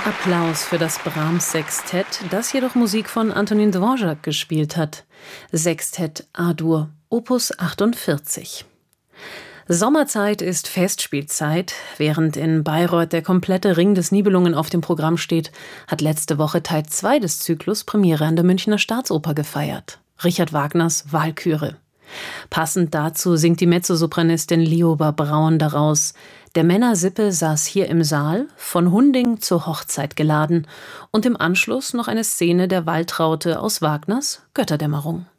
Applaus für das Brahms-Sextett, das jedoch Musik von Antonin Dvorak gespielt hat. Sextett A-Dur, Opus 48. Sommerzeit ist Festspielzeit. Während in Bayreuth der komplette Ring des Nibelungen auf dem Programm steht, hat letzte Woche Teil 2 des Zyklus Premiere an der Münchner Staatsoper gefeiert. Richard Wagners Walküre. Passend dazu singt die Mezzosopranistin Lioba Braun daraus: Der Männersippe saß hier im Saal, von Hunding zur Hochzeit geladen, und im Anschluss noch eine Szene der Waltraute aus Wagners Götterdämmerung.